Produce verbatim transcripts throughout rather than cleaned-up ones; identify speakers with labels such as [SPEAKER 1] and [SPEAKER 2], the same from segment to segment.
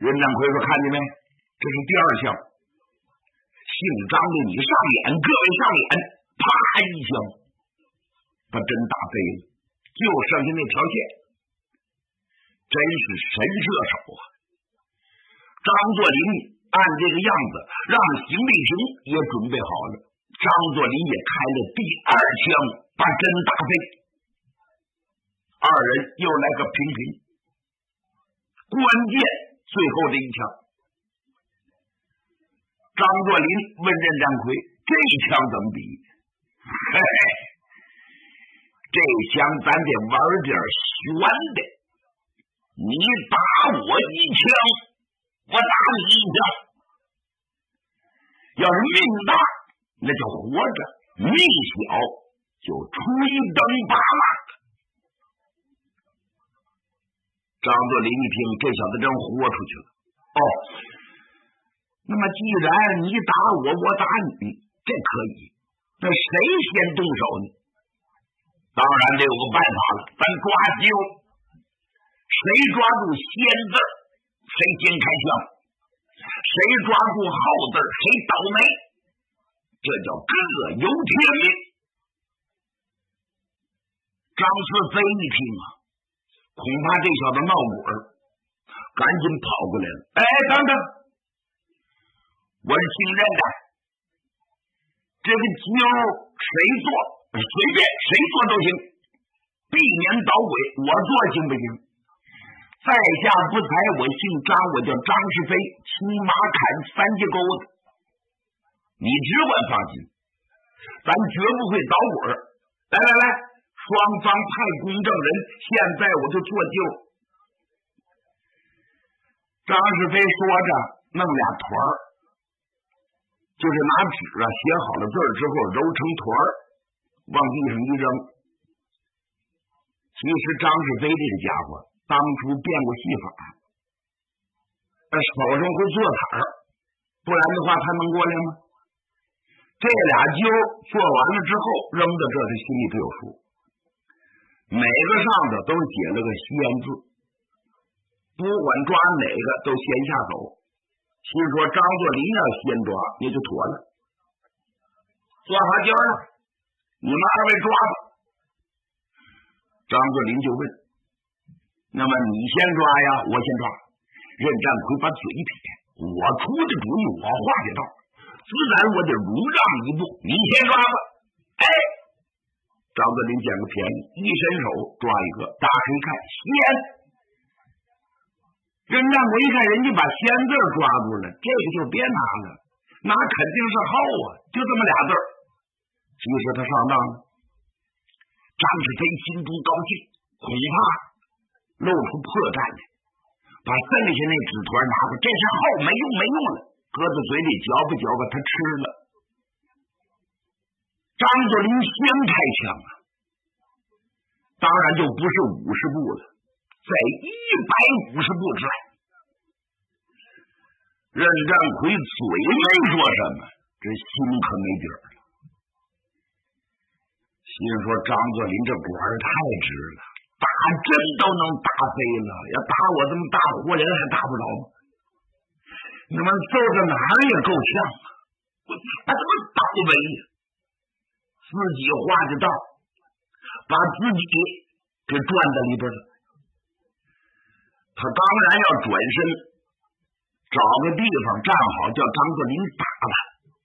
[SPEAKER 1] 任占奎说：“看见没？这是第二枪。姓张的你上脸，各位上脸，啪一枪，把针打飞了，就剩下那条线。真是神射手啊！”张作霖按这个样子，让邢立平也准备好了。张作霖也开了第二枪，把针打飞。二人又来个平平。关键最后这一枪，张作霖问任占奎：“这枪怎么比？”嘿嘿，这枪咱得玩点悬的。你打我一枪，我打你一枪。要是命大，那就活着；命小，就吹灯拔蜡。张作霖一听，这小子真豁出去了。哦，那么既然你打我，我打你，这可以。那谁先动手呢？当然得有个办法了，咱抓阄。谁抓住先字，谁先开枪；谁抓住后字，谁倒霉。这叫各有天命。张四飞一听啊，恐怕这小子闹鬼儿，赶紧跑过来了。哎，等等，我是姓任的，这个阄谁做随便，谁做都行，避免捣鬼，我做行不行？在下不才，我姓张，我叫张世飞，骑马砍三节钩子。你只管放心，咱绝不会捣鬼儿。来来来，双方派公证人，现在我就做阄。张世飞说着，弄俩团儿，就是拿纸啊写好了字儿之后揉成团儿，往地上一扔。其实张世飞这个家伙当初变过戏法，手上会做彩儿，不然的话他能过来吗？这俩阄做完了之后扔到这，他心里就有数。每个上头都写了个先字，不管抓哪个都先下手。心说张作霖要先抓，也就妥了。做好阄了，你们二位抓吧。张作霖就问：“那么你先抓呀，我先抓？”任占奎把嘴撇：“我出的主意，我画的道，自然我得如让一步，你先抓吧。”哎，张作霖捡个便宜，一伸手抓一个，打开一看，先。任占奎一看人家把先字抓住了，这个就别拿了，拿肯定是后啊，就这么俩字儿。其实他上当了。张世飞心中高兴，恐怕露出破绽来，把剩下那纸团拿过，这是后，没用没用了，搁在嘴里嚼吧嚼吧，他吃了。张作霖先开枪啊，当然就不是五十步了，在一百五十步之外。任占奎嘴没说什么，这心可没底儿了。心说张作霖这管儿太直了，打针都能打飞了，要打我这么大活人还打不着吗？那么揍到哪儿也够呛啊！我他怎么倒霉呀？自己画的道，把自己给转在里边了。他当然要转身找个地方站好，叫张作霖打他。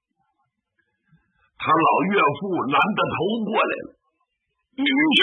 [SPEAKER 1] 他老岳父拦着头过来了：“你去！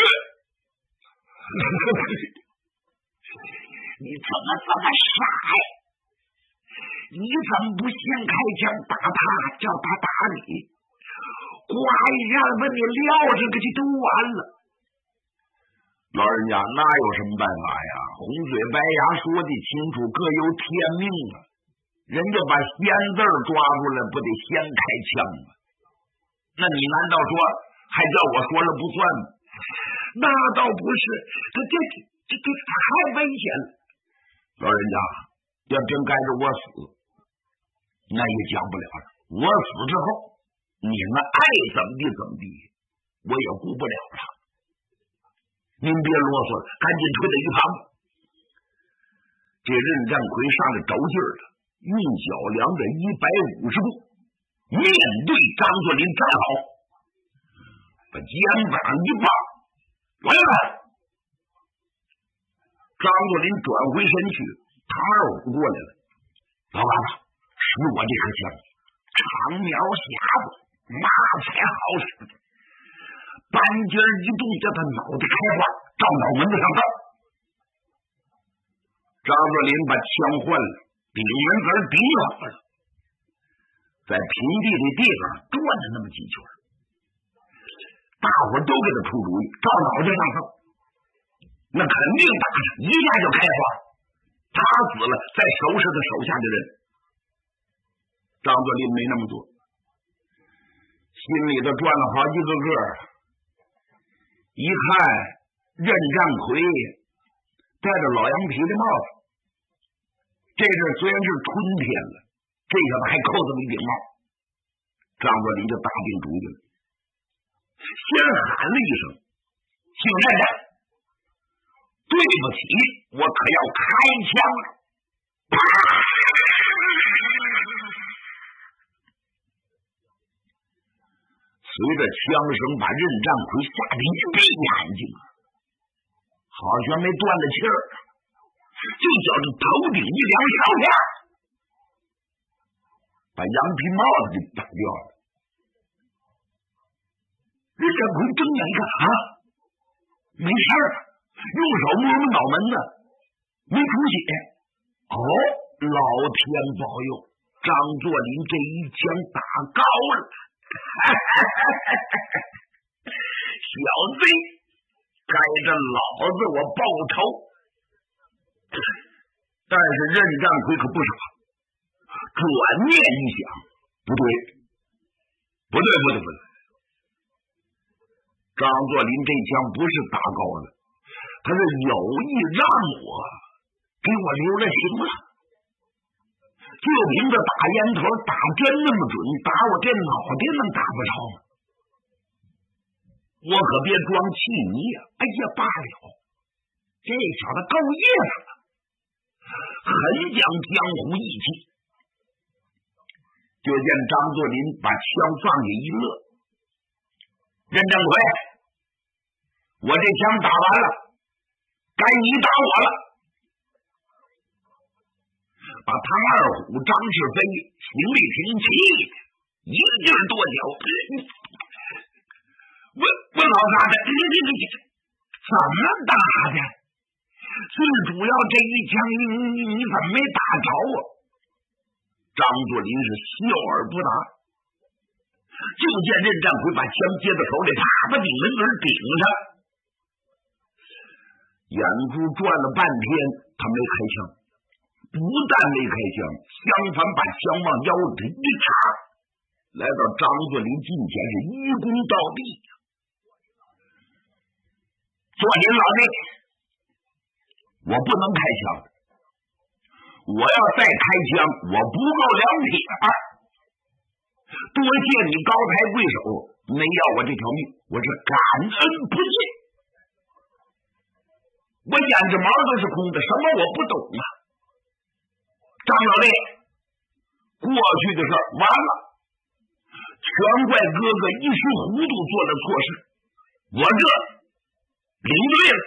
[SPEAKER 1] 你怎么这么傻呀？你怎么不先开枪打他，叫他打你？呱一下把你撂上去就完了。”老人家那有什么办法呀？红嘴白牙说的清楚，各有天命啊。人家把先字抓住了，不得先开枪吗？那你难道说还叫我说了不算吗？那倒不是，这这这这太危险了。老人家要真该着我死，那也讲不了了。我死之后，你们爱怎么地怎么地，我也顾不了了。您别啰嗦了，赶紧退到一旁。 这任占奎上了着劲儿了，运脚量着一百五十步，面对张作霖站好，把肩膀一抱，来了。张作霖转回身去，唐二虎过来了。老板子，使我这颗枪，长苗匣子，马才好使。半截一动，叫他脑袋开花，照脑门子上照。张作霖把枪换了，顶门子顶好了，在平地的地方转了那么几圈，大伙都给他出主意，照脑袋上照，那肯定打他，一下就开花。他死了，再收拾他手下的人。张作霖没那么做，心里头转了好几个个。一看任占奎戴着老羊皮的帽子，这阵虽然是春天了，这下子还扣这么一顶帽，张作霖就打定主意了，先喊了一声：“姓任的，对不起，我可要开枪了！”啪！随着枪声，把任占奎吓得一闭眼睛，好像没断了气儿，就觉着头顶一凉烧片，把羊皮帽子给打掉了。任占奎睁眼一看，啊，没事儿，用手摸摸脑门子，没出血。哦，老天保佑，张作霖这一枪打高了。小子，该着老子我报仇！但是任占奎可不傻，转念一想，不对，不对，不对，不对！张作霖这枪不是打高了，他是有意让我给我留了情了。就凭着打烟头打针那么准，打我这脑袋能打不着吗？我可别装气泥呀！哎呀，罢了，这小子够意思了，很讲江湖义气。就见张作霖把枪放下一乐，任占奎，我这枪打完了，该你打我了。把唐二虎、张世飞、邢立平气的一劲儿跺脚。问问老大的，你你你怎么打的？最主要这一枪你你你怎么没打着啊？张作霖是笑而不答。就见任占奎把枪接在手里，啪把顶门子顶上。眼珠转了半天，他没开枪。不但没开枪，相反把枪往腰里一插，来到张作霖近前是一躬到地。作霖老弟，我不能开枪，我要再开枪，我不够两铁二。多谢你高抬贵手，没要我这条命，我是感恩不尽。我眼着毛都是空的，什么我不懂啊。张老弟，过去的事完了，全怪哥哥一时糊涂做了错事，我这领罪了。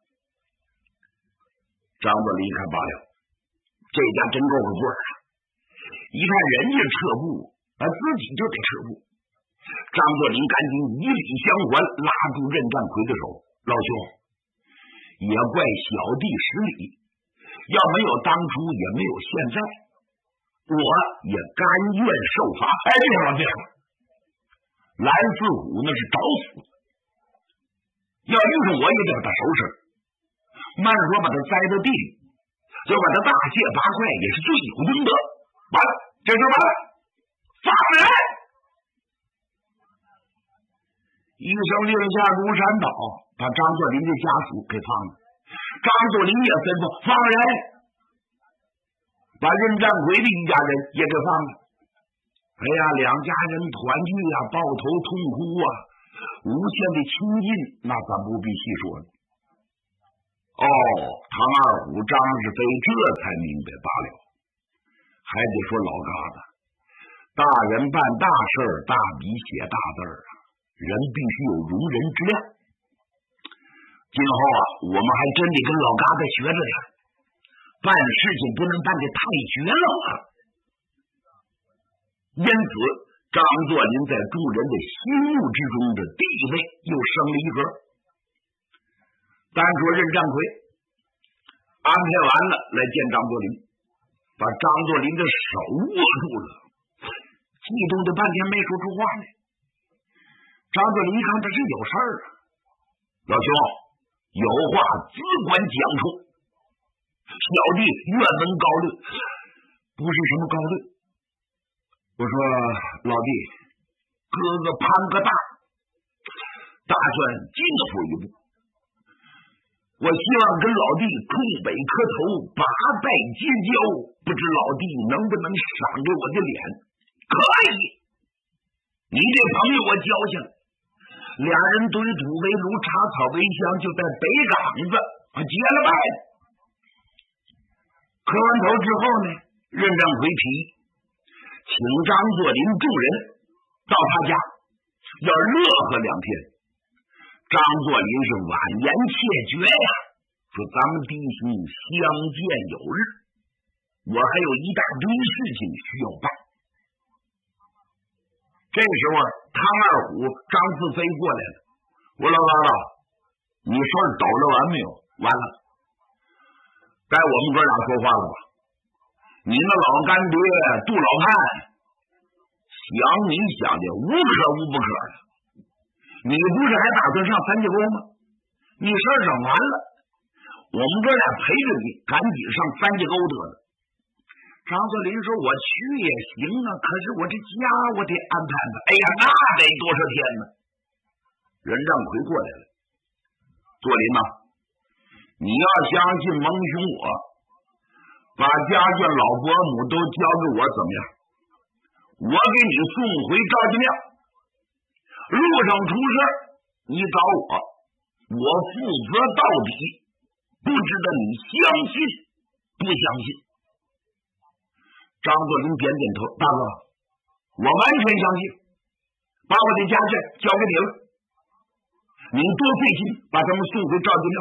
[SPEAKER 1] 张作霖一看罢了，这家真够个棍儿啊！一看人家撤步，啊，自己就得撤步。张作霖赶紧以礼相还，拉住任占奎的手，老兄，也怪小弟失礼。要没有当初，也没有现在，我也甘愿受罚。哎，别说别说，蓝四虎那是找死，要遇上我也得把他收拾。慢说把他栽到地里，就把他大卸八块，也是罪有应得。完了，这事完了，放人！一声令下，如山倒，把张作霖的家属给放了。张作霖也吩咐放人，把任占奎的一家人也给放了。哎呀，两家人团聚啊，抱头痛哭啊，无限的亲近，那咱不必细说了。 哦，唐二虎、张世飞这才明白罢了。还得说老疙瘩，大人办大事儿，大笔写大字儿啊，人必须有容人之量。今后啊，我们还真得跟老疙瘩学着点，办事情不能办得太绝了啊。因此，张作霖在众人的心目之中的地位又升了一格。单说任占奎安排完了来见张作霖，把张作霖的手握住了，激动的半天没说出话来。张作霖一看这是有事儿啊，老兄有话只管讲出，小弟愿闻高论。不是什么高论，我说老弟，哥哥攀个大，打算进一步一步。我希望跟老弟冲北磕头，八拜结交，不知老弟能不能赏给我的脸？可以，你这朋友我交下了。俩人堆土为炉，插草为香，就在北岗子结了拜。磕完头之后呢，任占奎提议请张作霖众人到他家，要乐呵两天。张作霖是婉言谢绝呀，说咱们弟兄相见有日，我还有一大堆事情需要办。这时候汤二虎、张四飞过来了，我老姥姥，你事儿抖了完没有？完了，该我们哥俩说话了吧？你那老干爹杜老汉，想你想的无可无不可的。你不是还打算上三界沟吗？你事儿整完了，我们哥俩陪着你，赶紧上三界沟得了。张作霖说：“我去也行啊，可是我这家我得安排安排。哎呀，那得多少天呢？”任占奎过来了，作霖呐，你要相信蒙兄我，把家眷老伯母都交给我怎么样？我给你送回赵家庙。路上出事你找我，我负责到底，不知道你相信不相信？张作霖点点头，大哥，我完全相信，把我的家眷交给你了，你多费心把他们送回赵家庙。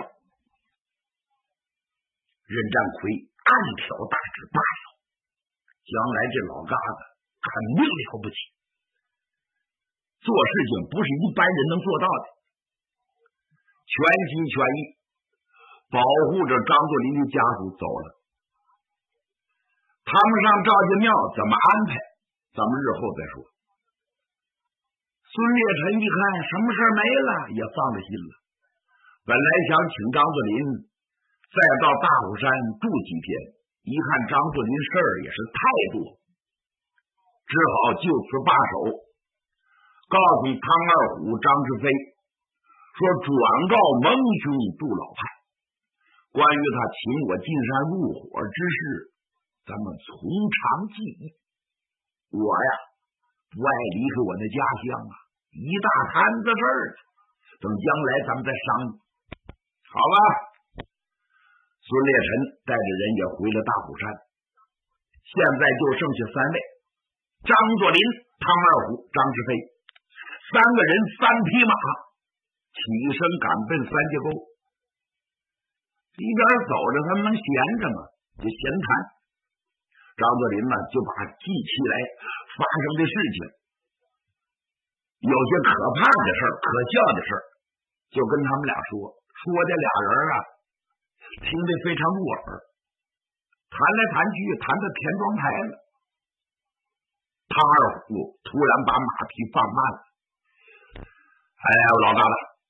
[SPEAKER 1] 任占奎暗挑大指罢了，将来这老疙瘩肯定了不起，做事情不是一般人能做到的，全心全意保护着张作霖的家属走了。他们上赵家庙怎么安排，咱们日后再说。孙烈臣一看什么事没了，也放了心了。本来想请张作霖再到大虎山住几天，一看张作霖事儿也是太多，只好就此罢手，告诉汤二虎、张世飞说转告蒙兄杜老派，关于他请我进山入伙之事，咱们从长计议。我呀不爱离开我的家乡啊，一大摊子事儿，等将来咱们再商议，好吧？孙烈臣带着人也回了大虎山，现在就剩下三位：张作霖、汤二虎、张世飞，三个人三匹马起身赶奔三界沟。一边走着他们能闲着吗？就闲谈。张作霖呢就把记起来发生的事情，有些可怕的事儿、可笑的事儿，就跟他们俩说。说的俩人啊听得非常入耳，谈来谈去谈到田庄台了。汤二虎突然把马蹄放慢了，哎，老大大，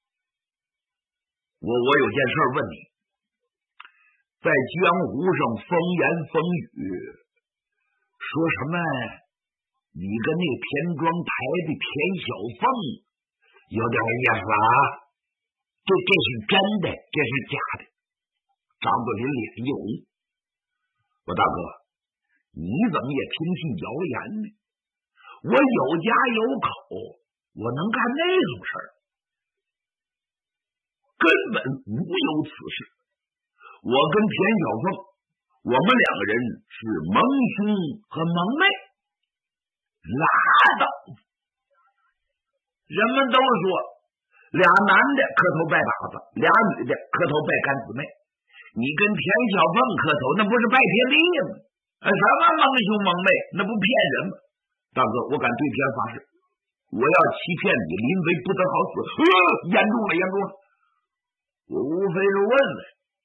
[SPEAKER 1] 我我有件事问你，在江湖上风言风语说什么你跟那田庄台的田小凤有点意思啊？这这是真的，这是假的？张作霖脸一红，我大哥，你怎么也听信谣言呢？我有家有口，我能干那种事儿？根本无有此事。 我跟田小凤，我们两个人是盟兄和盟妹。拉倒！人们都说俩男的磕头拜把子，俩女的磕头拜干姊妹。你跟田小凤磕头，那不是拜天地吗？什么盟兄盟妹，那不骗人吗？大哥，我敢对天发誓，我要欺骗你，临危不得好死。呃，严重了，严重了！我无非是问问。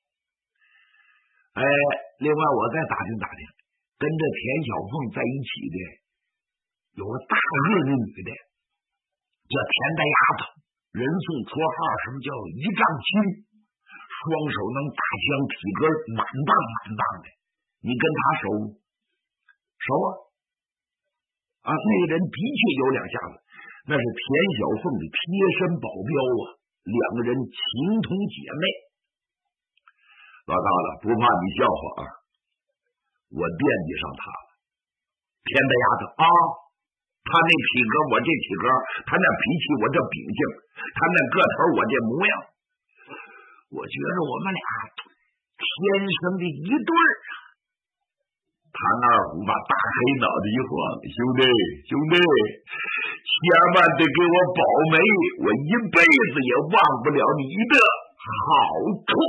[SPEAKER 1] 哎，另外我再打听打听，跟着田小凤在一起的有个大个的女的，叫田大丫头，人送绰号什么叫一丈青，双手能打枪，体格满当满当的。你跟他熟熟啊？啊，那个人的确有两下子，那是田小凤的贴身保镖啊，两个人情同姐妹。老大了，不怕你笑话啊，我惦记上他了。田大丫头啊，他那体格我这体格，他那脾气我这秉性，他那个头我这模样，我觉着我们俩天生的一对儿啊。谭二虎把大黑脑袋一晃，兄弟兄弟，千万得给我保媒，我一辈子也忘不了你的好处。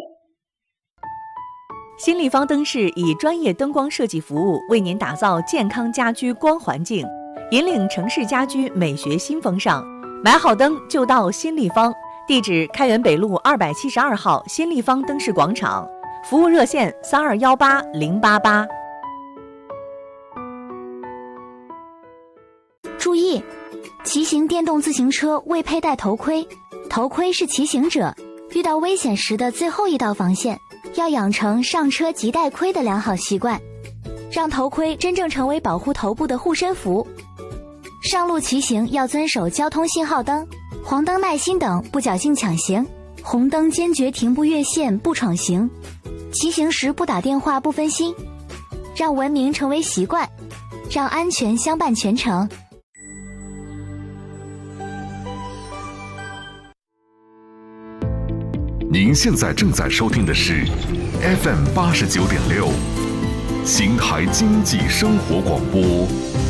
[SPEAKER 2] 新立方灯饰以专业灯光设计服务为您打造健康家居光环境，引领城市家居美学新风尚。买好灯就到新立方，地址开元北路二百七十二号新立方灯饰广场，服务热线三二幺八零八八。
[SPEAKER 3] 注意，骑行电动自行车未佩戴头盔，头盔是骑行者遇到危险时的最后一道防线，要养成上车即戴盔的良好习惯，让头盔真正成为保护头部的护身符。上路骑行要遵守交通信号灯、黄灯耐心等，不侥幸抢行，红灯坚决停步越线不闯行，骑行时不打电话不分心，让文明成为习惯，让安全相伴全程。
[SPEAKER 4] 您现在正在收听的是 F M 八十九点六，邢台经济生活广播。